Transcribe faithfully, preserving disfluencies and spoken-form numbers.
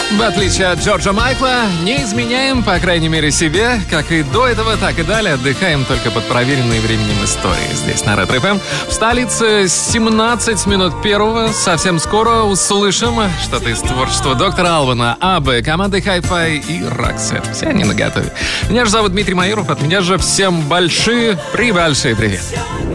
В отличие от Джорджа Майкла, не изменяем, по крайней мере, себе. Как и до этого, так и далее. Отдыхаем только под проверенной временем истории. Здесь на Ретро эф эм. В столице семнадцать минут первого. Совсем скоро услышим что-то из творчества доктора Албана, АБ, команды Hi-Fi и Roxette. Все они наготове. Меня же зовут Дмитрий Майоров. От меня же всем большие-пребольшие привет.